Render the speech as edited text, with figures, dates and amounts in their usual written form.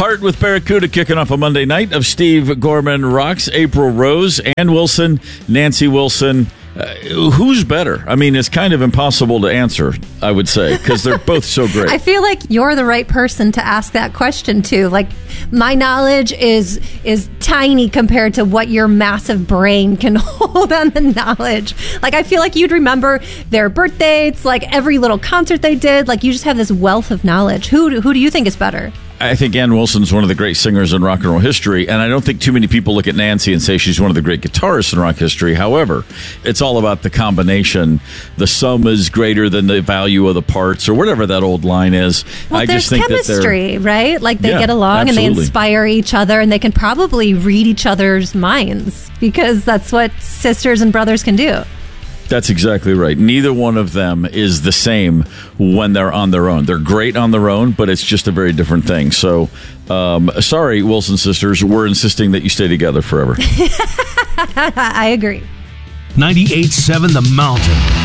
Heart with Barracuda kicking off a Monday night of Steve Gorman Rocks, April Rose, Ann Wilson, Nancy Wilson. Who's better? I mean, it's kind of impossible to answer, I would say, because they're both so great. I feel like you're the right person to ask that question to. Like, my knowledge is tiny compared to what your massive brain can hold on the knowledge. Like, I feel like you'd remember their birth dates, like every little concert they did. Like, you just have this wealth of knowledge. Who do you think is better? I think Ann Wilson's one of the great singers in rock and roll history, and I don't think too many people look at Nancy and say she's one of the great guitarists in rock history. However, it's all about the combination. The sum is greater than the value of the parts, or whatever that old line is. Well, I there's just think chemistry, right? Like, they get along absolutely. And they inspire each other, and they can probably read each other's minds, because that's what sisters and brothers can do. That's exactly right. Neither one of them is the same when they're on their own. They're great on their own, but it's just a very different thing. So, sorry, Wilson sisters, we're insisting that you stay together forever. I agree. 98.7 The Mountain.